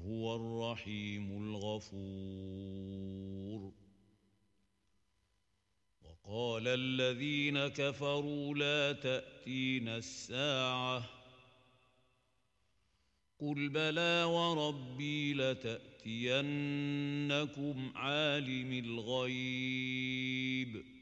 وهو الرحيم الغفور. وقال الذين كفروا لا تأتينا الساعة قل بلى وربي لتأتينكم عالم الغيب